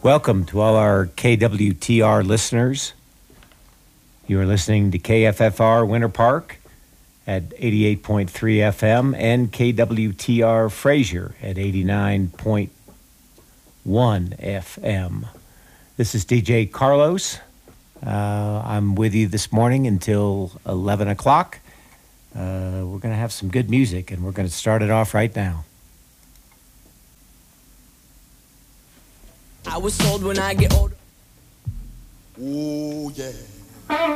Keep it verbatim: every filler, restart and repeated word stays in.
Welcome to all our K W T R listeners. You are listening to K F F R Winter Park at eighty-eight point three F M and K W T R Fraser at eighty-nine point one F M. This is D J Carlos. Uh, I'm with you this morning until eleven o'clock. Uh, we're going to have some good music, and we're going to start it off right now. I was told when I get older. Oh, yeah.